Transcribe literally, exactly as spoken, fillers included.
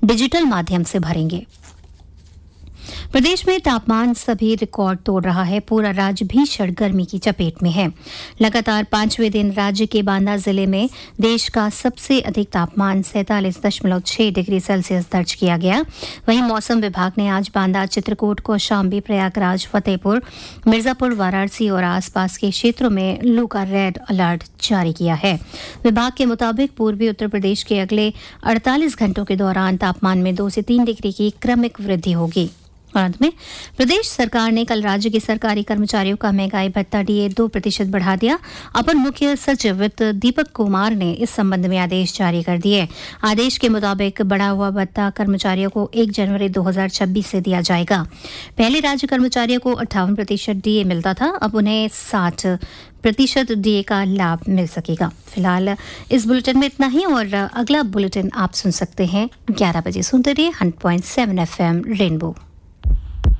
Digital माध्यम से भरेंगे। प्रदेश में तापमान सभी रिकॉर्ड तोड़ रहा है। पूरा राज्य भीषण गर्मी की चपेट में है। लगातार पांचवें दिन राज्य के बांदा जिले में देश का सबसे अधिक तापमान सैंतालीस दशमलव छह डिग्री सेल्सियस दर्ज किया गया। वहीं मौसम विभाग ने आज बांदा, चित्रकूट, कौशाम्बी, प्रयागराज, फतेहपुर, मिर्जापुर, वाराणसी और आसपास के क्षेत्रों में लू का रेड अलर्ट जारी किया है। विभाग के मुताबिक पूर्वी उत्तर प्रदेश के अगले अड़तालीस घंटों के दौरान तापमान में दो से तीन डिग्री की क्रमिक वृद्धि होगी। और अंत में प्रदेश सरकार ने कल राज्य के सरकारी कर्मचारियों का महंगाई भत्ता डीए दो प्रतिशत बढ़ा दिया। अपर मुख्य सचिव वित्त दीपक कुमार ने इस संबंध में आदेश जारी कर दिए। आदेश के मुताबिक बढ़ा हुआ भत्ता कर्मचारियों को एक जनवरी दो हज़ार छब्बीस से दिया जाएगा। पहले राज्य कर्मचारियों को अट्ठावन प्रतिशत डीए मिलता था, अब उन्हें साठ प्रतिशत डीए का लाभ मिल सकेगा। फिलहाल इस बुलेटिन में इतना ही और अगला बुलेटिन आप सुन सकते हैं ग्यारह बजे। सुनते रहिए hundred point seven F M rainbow.